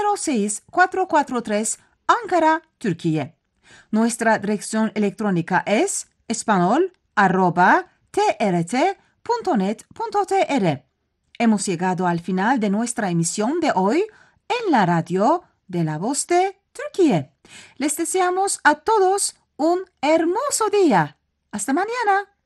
06443 Ankara, Türkiye. Nuestra dirección electrónica es espanol@trt.net.tr. Hemos llegado al final de nuestra emisión de hoy en la radio de La Voz de Turquía. Les deseamos a todos un hermoso día. Hasta mañana.